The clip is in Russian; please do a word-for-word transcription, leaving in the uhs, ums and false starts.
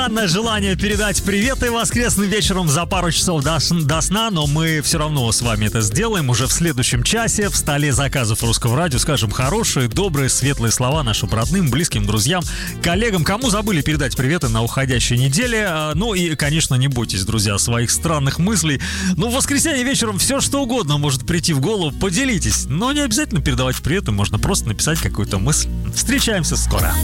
Странное желание передать приветы воскресным вечером за пару часов до, до сна, но мы все равно с вами это сделаем уже в следующем часе. В столе заказов Русского радио скажем хорошие, добрые, светлые слова нашим родным, близким, друзьям, коллегам, кому забыли передать приветы на уходящей неделе. Ну и, конечно, не бойтесь, друзья, своих странных мыслей. Ну, в воскресенье вечером все что угодно может прийти в голову, поделитесь. Но не обязательно передавать приветы, можно просто написать какую-то мысль. Встречаемся скоро.